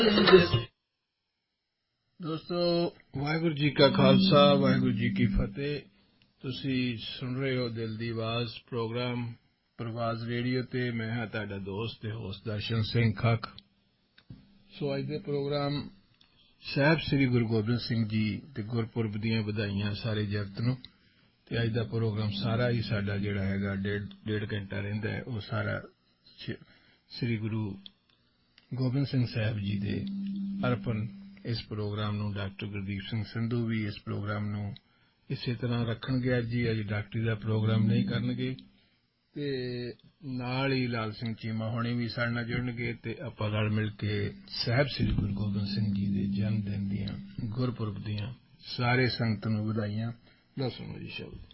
ਦੋਸਤੋ, ਵਾਹਿਗੁਰੂ ਜੀ ਕਾ ਖਾਲਸਾ, ਵਾਹਿਗੁਰੂ ਜੀ ਕੀ ਫਤਿਹ। ਤੁਸੀਂ ਸੁਣ ਰਹੇ ਹੋ ਦਿਲ ਦੀ ਆਵਾਜ਼ ਪ੍ਰੋਗਰਾਮ ਪ੍ਰਵਾਜ਼ ਰੇਡੀਓ ਤੇ। ਮੈਂ ਹਾਂ ਤੁਹਾਡਾ ਦੋਸਤ ਤੇ ਹੋਸਟ ਦਰਸ਼ਨ ਸਿੰਘ ਖੱਖ। ਸੋ ਅੱਜ ਦੇ ਪ੍ਰੋਗਰਾਮ ਸਾਹਿਬ ਸ੍ਰੀ ਗੁਰੂ ਗੋਬਿੰਦ ਸਿੰਘ ਜੀ ਦੇ ਗੁਰਪੁਰਬ ਦੀਆਂ ਵਧਾਈਆਂ ਸਾਰੇ ਜਗਤ ਨੂੰ। ਤੇ ਅੱਜ ਦਾ ਪ੍ਰੋਗਰਾਮ ਸਾਰਾ ਹੀ ਸਾਡਾ ਜਿਹੜਾ ਹੈਗਾ ਡੇਢ ਘੰਟਾ ਰਹਿੰਦਾ ਹੈ, ਉਹ ਸਾਰਾ ਸ੍ਰੀ ਗੁਰੂ ਗੋਬਿੰਦ ਸਿੰਘ ਸਾਹਿਬ ਜੀ ਦੇ ਅਰਪਣ। ਇਸ ਪ੍ਰੋਗਰਾਮ ਨੂੰ ਡਾਕਟਰ ਗੁਰਦੀਪ ਸਿੰਘ ਸੰਧੂ ਵੀ ਇਸ ਪ੍ਰੋਗਰਾਮ ਨੂੰ ਇਸੇ ਤਰ੍ਹਾਂ ਰੱਖਣਗੇ। ਅੱਜ ਡਾਕਟਰੀ ਦਾ ਪ੍ਰੋਗਰਾਮ ਨਹੀਂ ਕਰਨਗੇ ਤੇ ਨਾਲ ਹੀ ਲਾਲ ਸਿੰਘ ਚੀਮਾ ਹੋਣੀ ਵੀ ਸਾਡੇ ਨਾਲ ਜੁੜਨਗੇ ਤੇ ਆਪਾਂ ਰਲ ਮਿਲ ਕੇ ਸਾਹਿਬ ਸ੍ਰੀ ਗੁਰੂ ਗੋਬਿੰਦ ਸਿੰਘ ਜੀ ਦੇ ਜਨਮ ਦਿਨ ਦੀਆਂ ਗੁਰਪੁਰਬ ਦੀਆਂ ਸਾਰੇ ਸੰਗਤ ਨੂੰ ਵਧਾਈਆਂ। ਲਓ ਸੁਣੋ ਜੀ ਸ਼ਬਦ।